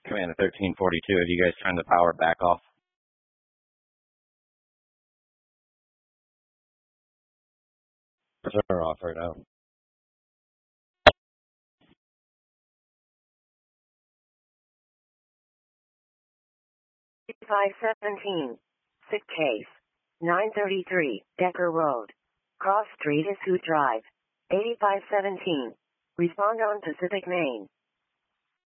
Command 1342, have you guys turned the power back off? They're off right now. 517. Sick case. 933, Decker Road. Cross Street is Hoot Drive. 8517. Respond on Pacific Main.